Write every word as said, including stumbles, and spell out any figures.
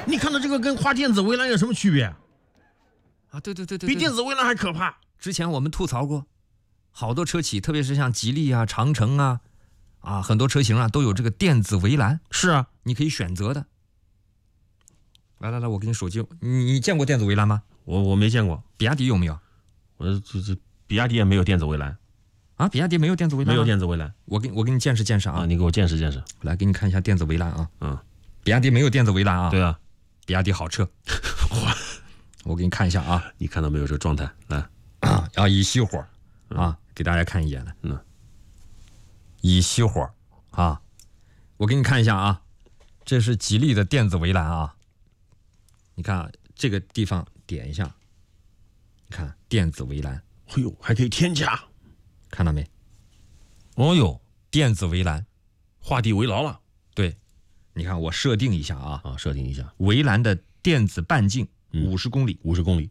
你看到这个跟画电子围栏有什么区别啊？对对对对， 比电子围栏还可怕。 之前我们吐槽过，好多车企，特别是像吉利啊、长城啊，啊，很多车型啊都有这个电子围栏。 是啊， 你可以选择的。来来来，我给你手机，你你见过电子围栏吗？ 我我没见过。 比亚迪有没有？ 我这这比亚迪也没有电子围栏啊，比亚迪没有电子围栏， 没有电子围栏。 我给我给你见识见识啊！ 啊，你给我见识见识。 来给你看一下电子围栏啊。 嗯， 比亚迪没有电子围栏啊。 对啊， 比亚迪好车。我给你看一下啊， 你看到没有这个状态？来， 要一熄火啊，给大家看一眼来。 嗯， 一熄火啊，我给你看一下啊，这是吉利的电子围栏啊。你看、啊、这个地方点一下，你看电子围栏。 哎呦，还可以添加， 看到没？ 哦呦， 电子围栏， 画地为牢了。 对，你看我设定一下啊， 啊，设定一下围栏的电子半径五十公里， 五十公里。